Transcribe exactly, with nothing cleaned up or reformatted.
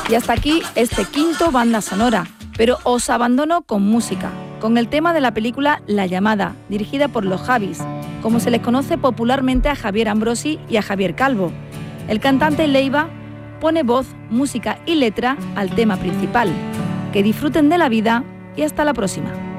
Y hasta aquí este quinto Banda Sonora, pero os abandono con música, con el tema de la película La Llamada, dirigida por los Javis, como se les conoce popularmente a Javier Ambrosi y a Javier Calvo. El cantante Leiva pone voz, música y letra al tema principal. Que disfruten de la vida y hasta la próxima.